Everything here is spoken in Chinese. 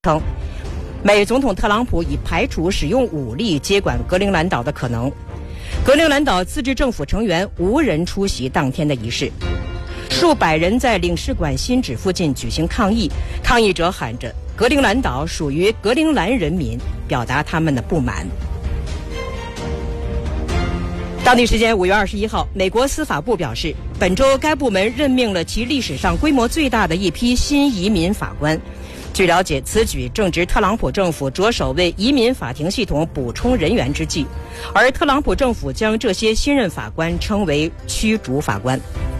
称，美总统特朗普已排除使用武力接管格陵兰岛的可能。格陵兰岛自治政府成员无人出席当天的仪式，数百人在领事馆新址附近举行抗议，抗议者喊着“格陵兰岛属于格陵兰人民”，表达他们的不满。当地时间5月21号，美国司法部表示，本周该部门任命了其历史上规模最大的一批新移民法官。据了解，此举正值特朗普政府着手为移民法庭系统补充人员之际，而特朗普政府将这些新任法官称为驱逐法官。